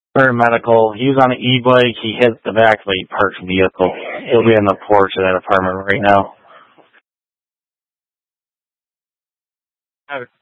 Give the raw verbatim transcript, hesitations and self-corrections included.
For medical, he was on an e-bike. He hit the back of a parked vehicle. He'll be on the porch of that apartment right now.